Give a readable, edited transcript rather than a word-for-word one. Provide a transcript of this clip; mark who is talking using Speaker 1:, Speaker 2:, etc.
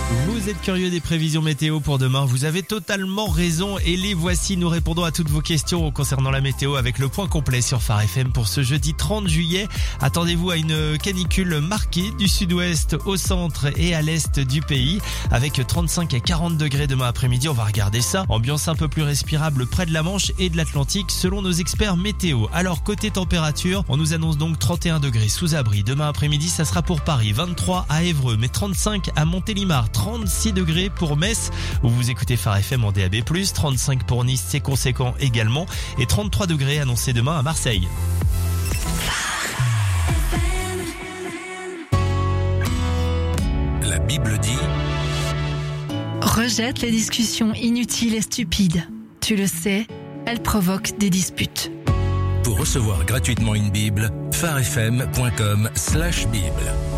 Speaker 1: Vous êtes curieux des prévisions météo pour demain, vous avez totalement raison et les voici. Nous répondons à toutes vos questions concernant la météo avec le point complet sur Phare FM pour ce jeudi 30 juillet. Attendez-vous à une canicule marquée du sud-ouest au centre et à l'est du pays avec 35 à 40 degrés demain après-midi. On va regarder ça. Ambiance un peu plus respirable près de la Manche et de l'Atlantique selon nos experts météo. Alors côté température, on nous annonce donc 31 degrés sous abri. Demain après-midi, ça sera pour Paris, 23 à Évreux, mais 35 à Montélimar, 36 degrés pour Metz où vous écoutez Phare FM en DAB+, 35 pour Nice, c'est conséquent également, et 33 degrés annoncés demain à Marseille.
Speaker 2: La Bible dit:
Speaker 3: rejette les discussions inutiles et stupides. Tu le sais, elles provoquent des disputes.
Speaker 2: Pour recevoir gratuitement une Bible, pharefm.com/Bible.